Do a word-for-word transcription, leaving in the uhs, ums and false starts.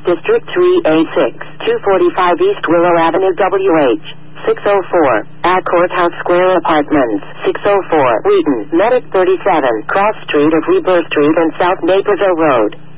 District three A six, two forty-five East Willow Avenue, W H six oh four, at Courthouse Square Apartments, six oh four, Wheaton, Medic thirty-seven, Cross Street of Weber Street and South Naperville Road.